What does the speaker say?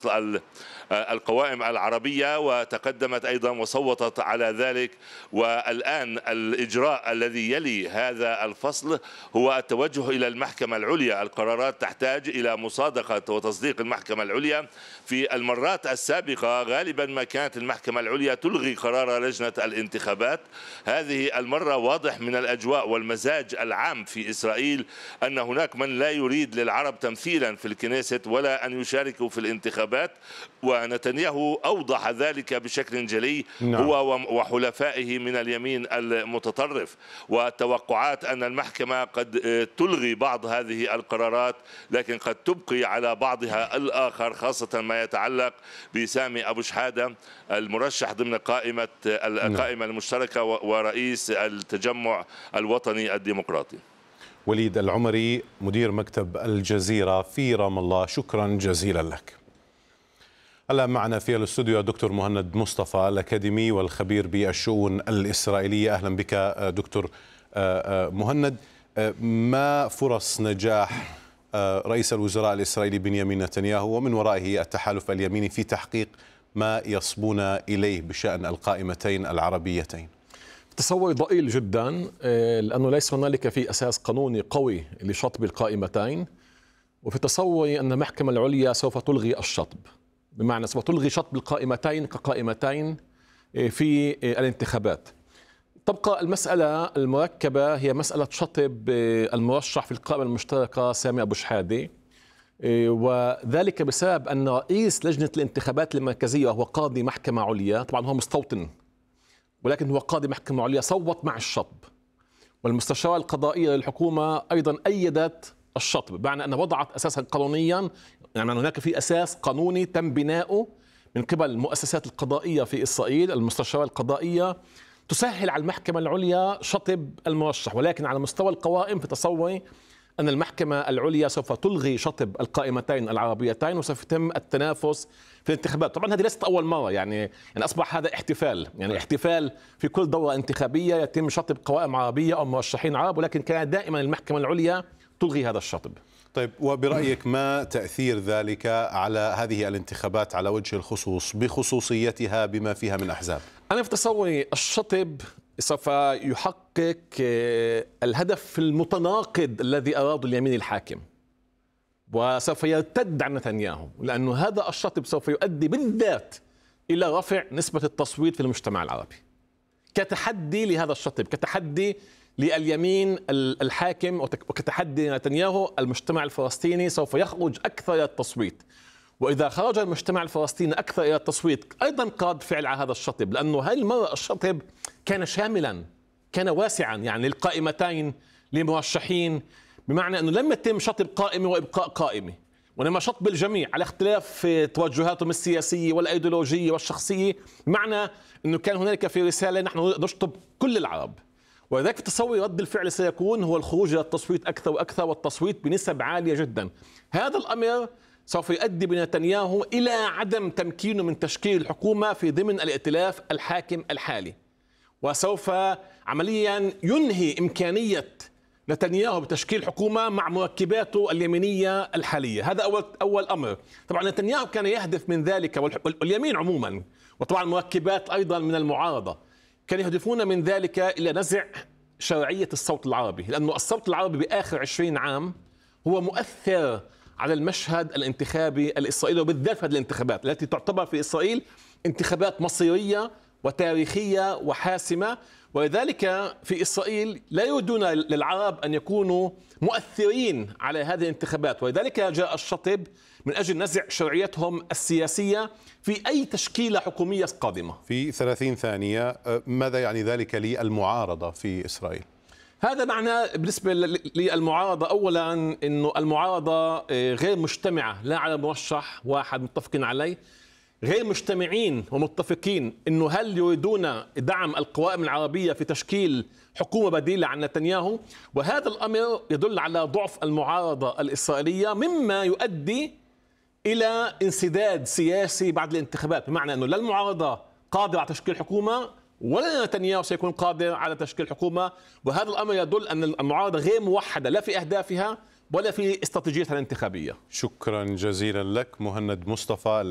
القوائم العربية، وتقدمت أيضا وصوتت على ذلك. والآن الإجراء الذي يلي هذا الفصل هو التوجه إلى المحكمة العليا. القرارات تحتاج إلى مصادقة وتصديق المحكمة العليا. في المرات السابقة غالبا ما كانت المحكمة العليا تلغي قرار لجنة الانتخابات. هذه المرة واضح من الأجواء والمزاج العام في إسرائيل أن هناك من لا يريد للعرب تمثيلا في الكنيست ولا أن يشاركوا في الانتخابات، ونتنياهو أوضح ذلك بشكل جلي هو وحلفائه من اليمين المتطرف. والتوقعات أن المحكمة قد تلغي بعض هذه القرارات، لكن قد تبقي على بعضها الآخر، خاصة ما يتعلق بسامي أبو شحادة المرشح ضمن القائمة المشتركة ورئيس التجمع الوطني الديمقراطي. وليد العمري مدير مكتب الجزيرة في رام الله، شكرا جزيلا لك. هلا معنا في الاستوديو الدكتور مهند مصطفى الأكاديمي والخبير بالشؤون الإسرائيلية. أهلا بك دكتور مهند. ما فرص نجاح رئيس الوزراء الإسرائيلي بنيامين نتنياهو ومن ورائه التحالف اليميني في تحقيق ما يصبون إليه بشأن القائمتين العربيتين؟ تصور ضئيل جدا، لأنه ليس هنالك في أساس قانوني قوي لشطب القائمتين، وفي تصوري أن المحكمة العليا سوف تلغي الشطب، بمعنى سوف تلغي شطب القائمتين كقائمتين في الانتخابات. تبقى المسألة المركبة هي مسألة شطب المرشح في القائمة المشتركة سامي أبو شحادة، وذلك بسبب أن رئيس لجنة الانتخابات المركزية وهو قاضي محكمة عليا، طبعا هو مستوطن ولكن هو قاضي محكمة عليا، صوت مع الشطب. والمستشارة القضائية للحكومة أيضا أيدت الشطب، بمعنى أنها وضعت أساسا قانونيا، يعني هناك في أساس قانوني تم بناؤه من قبل المؤسسات القضائية في إسرائيل. المستشارة القضائية تسهل على المحكمة العليا شطب المرشح، ولكن على مستوى القوائم في تصوري أن المحكمة العليا سوف تلغي شطب القائمتين العربيتين وسوف يتم التنافس في الانتخابات. طبعا هذه ليست أول مرة، يعني أصبح هذا احتفال، يعني احتفال في كل دورة انتخابية يتم شطب قوائم عربية أو مرشحين عرب، ولكن كان دائما المحكمة العليا تلغي هذا الشطب. طيب، وبرأيك ما تأثير ذلك على هذه الانتخابات على وجه الخصوص بخصوصيتها بما فيها من أحزاب؟ أنا في تصوري الشطب سوف يحقق الهدف المتناقض الذي أراده اليمين الحاكم، وسوف يرتد عن نتنياهو، لأنه هذا الشطب سوف يؤدي بالذات إلى رفع نسبة التصويت في المجتمع العربي كتحدي لهذا الشطب، كتحدي لليمين الحاكم وكتحدي نتنياهو. المجتمع الفلسطيني سوف يخرج أكثر إلى التصويت، وإذا خرج المجتمع الفلسطيني أكثر إلى التصويت أيضا قاد فعل على هذا الشطب، لأنه هذه المرة الشطب كان شاملا، كان واسعا، يعني للقائمتين لمرشحين، بمعنى أنه لم يتم شطب قائمة وإبقاء قائمة، وإنما شطب الجميع على اختلاف توجهاتهم السياسية والأيديولوجية والشخصية، بمعنى أنه كان هنالك في رسالة نحن نشطب كل العرب. ولذلك في تصوري رد الفعل سيكون هو الخروج إلى التصويت أكثر وأكثر، والتصويت بنسب عالية جدا. هذا الأمر سوف يؤدي بنتنياهو إلى عدم تمكينه من تشكيل الحكومة في ضمن الائتلاف الحاكم الحالي، وسوف عمليا ينهي إمكانية نتنياهو بتشكيل حكومة مع مركباته اليمينية الحالية. هذا أول أمر. طبعا نتنياهو كان يهدف من ذلك، واليمين عموما، وطبعا مركبات أيضا من المعارضة، كانوا يهدفون من ذلك إلى نزع شرعية الصوت العربي، لأنه الصوت العربي بآخر 20 عام هو مؤثر على المشهد الانتخابي الإسرائيلي، وبالذات في هذه الانتخابات التي تعتبر في إسرائيل انتخابات مصيرية وتاريخية وحاسمة. ولذلك في إسرائيل لا يريدون للعرب أن يكونوا مؤثرين على هذه الانتخابات، ولذلك جاء الشطب من أجل نزع شرعيتهم السياسية في أي تشكيلة حكومية قادمة. في 30 ثانية، ماذا يعني ذلك للمعارضة في إسرائيل؟ هذا معناه بالنسبة للمعارضة أولا أنه المعارضة غير مجتمعة لا على مرشح واحد متفقين عليه، غير مجتمعين ومتفقين أنه هل يريدون دعم القوائم العربية في تشكيل حكومة بديلة عن نتنياهو. وهذا الأمر يدل على ضعف المعارضة الإسرائيلية، مما يؤدي إلى انسداد سياسي بعد الانتخابات، بمعنى أنه لا المعارضة قادرة على تشكيل حكومة ولا نتنياهو سيكون قادر على تشكيل حكومة. وهذا الأمر يدل أن المعارضة غير موحدة لا في أهدافها ولا في استراتيجيتها الانتخابية. شكرا جزيلا لك مهند مصطفى.